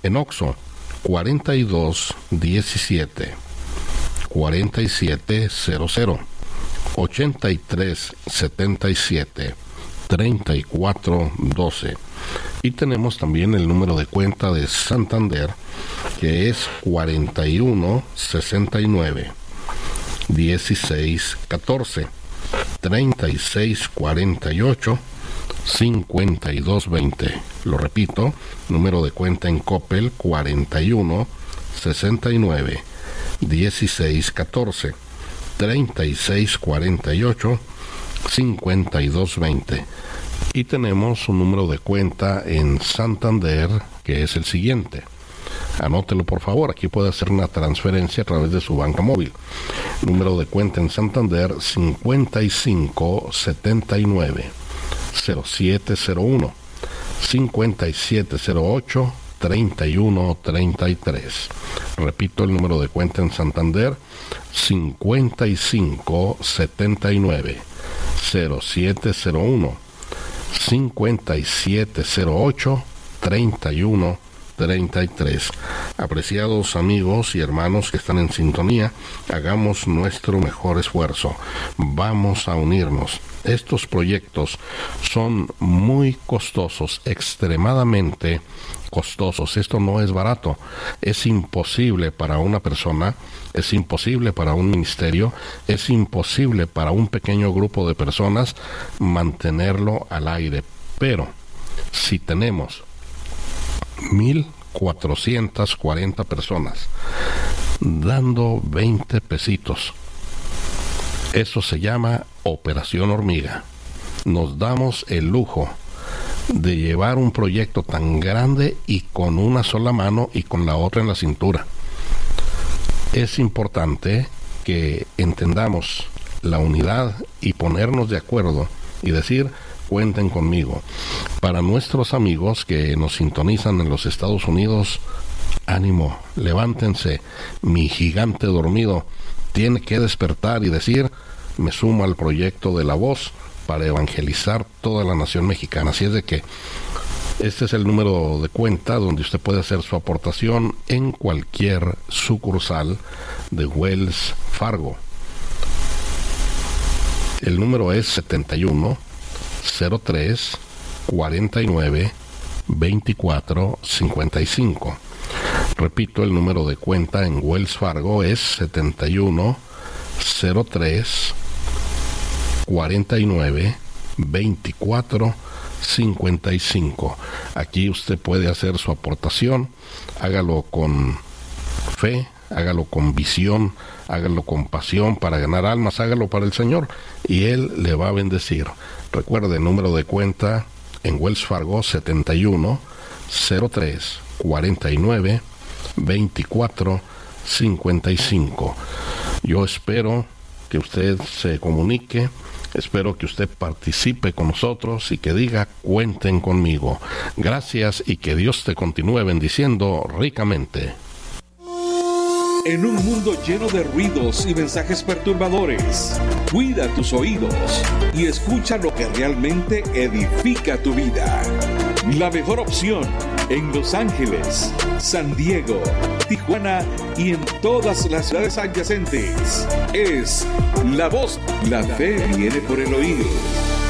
En Oxo, 4217 4700 8377 3412. Y tenemos también el número de cuenta de Santander, que es 4169 1614 3648 5220. Lo repito, número de cuenta en Coppel 4169 1614 3648 5220. Y tenemos un número de cuenta en Santander que es el siguiente. Anótelo por favor, aquí puede hacer una transferencia a través de su banca móvil. Número de cuenta en Santander 5579 0701 5708 3133. Repito, el número de cuenta en Santander 5579 0701 5708 3133. Apreciados amigos y hermanos que están en sintonía, hagamos nuestro mejor esfuerzo. Vamos a unirnos. Estos proyectos son muy costosos, extremadamente costosos. Esto no es barato. Es imposible para una persona, es imposible para un ministerio, es imposible para un pequeño grupo de personas mantenerlo al aire. Pero si tenemos 1440 personas dando 20 pesitos, eso se llama Operación Hormiga. Nos damos el lujo de llevar un proyecto tan grande y con una sola mano y con la otra en la cintura. Es importante que entendamos la unidad y ponernos de acuerdo y decir: cuenten conmigo. Para nuestros amigos que nos sintonizan en los Estados Unidos, ánimo, levántense. Mi gigante dormido tiene que despertar y decir: me sumo al proyecto de La Voz para evangelizar toda la nación mexicana. Así es de que este es el número de cuenta donde usted puede hacer su aportación en cualquier sucursal de Wells Fargo. El número es 71 03 49 24 55. Repito, el número de cuenta en Wells Fargo es 71 03 49 24 55. Aquí usted puede hacer su aportación. Hágalo con fe, hágalo con visión, hágalo con pasión para ganar almas, hágalo para el Señor y Él le va a bendecir. Recuerde, el número de cuenta en Wells Fargo 71 03 49 24 55. Yo espero que usted se comunique, espero que usted participe con nosotros y que diga: cuenten conmigo. Gracias y que Dios te continúe bendiciendo ricamente. En un mundo lleno de ruidos y mensajes perturbadores, cuida tus oídos y escucha lo que realmente edifica tu vida. La mejor opción en Los Ángeles, San Diego, Tijuana y en todas las ciudades adyacentes es La Voz. La fe viene por el oír.